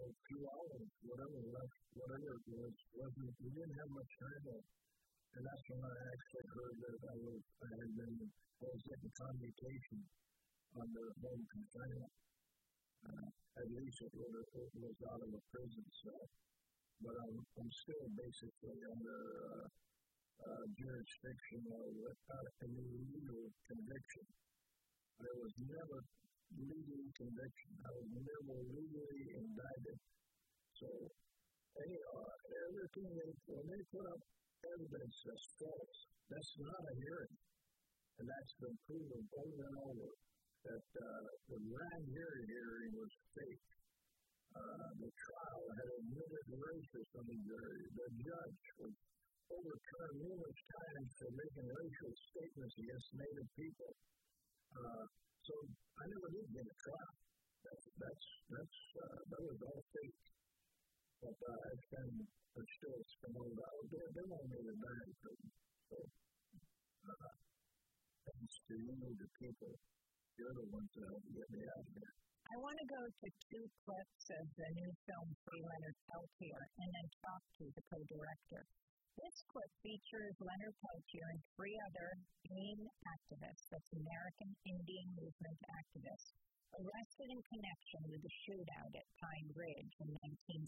a few hours, whatever it was, we didn't have much time left. And that's when I actually heard that I was getting commutation on the home confinement. At least it was out of a prison cell. But I'm still basically under jurisdiction without any legal conviction. I was never legally convicted. I was never legally indicted. So, anyhow, everything when they put up evidence that's false, that's not a hearing. And that's been proven over and over that the grand jury hearing was fake. The trial had admitted racism in the jury. The judge was overturned numerous times for making racial statements against Native people. So I never did get a trial. That was all fake. But it's been still spelled out. They won't make a die in prison. So thanks to you, the people, you're the ones that helped get me out of here. I want to go to 2 clips of the new film Free Leonard Peltier and then talk to the co-director. This clip features Leonard Peltier and 3 other AIM activists, that's American Indian Movement activists, arrested in connection with the shootout at Pine Ridge in